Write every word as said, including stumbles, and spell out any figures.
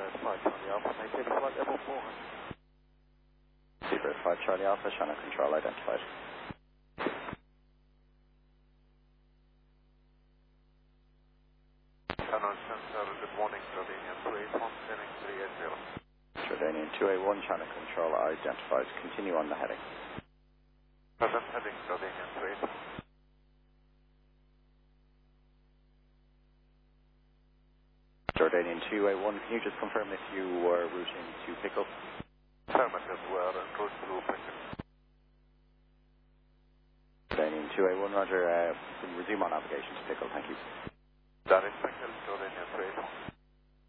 five Charlie Alpha, maintain flight level four hundred. Seabird five Charlie Alpha, channel control identified. Channel Center, good morning, Jordanian two eight one, heading three eight zero. Jordanian two eight one, channel control identified. Continue on the heading. Present heading, Jordanian two eight one. Jordanian two eight one, can you just confirm if you were routing to Pickle? Affirmative, we are en route to Pickle. Jordanian two eight one, roger, uh, resume on navigation to Pickle, thank you. That is Pickle, Jordanian two eight one.